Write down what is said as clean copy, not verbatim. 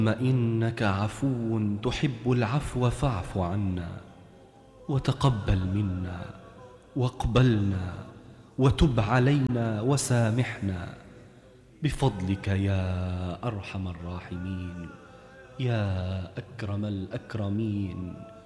إنك عفو تحب العفو فاعف عنا وتقبل منا واقبلنا وتب علينا وسامحنا بفضلك يا أرحم الراحمين، يا أكرم الأكرمين،